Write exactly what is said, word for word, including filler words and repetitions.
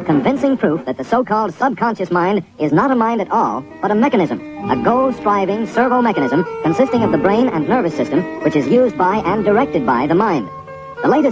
convincing proof that the so-called subconscious mind is not a mind at all, but a mechanism, a goal-striving servo mechanism consisting of the brain and nervous system, which is used by and directed by the mind. The latest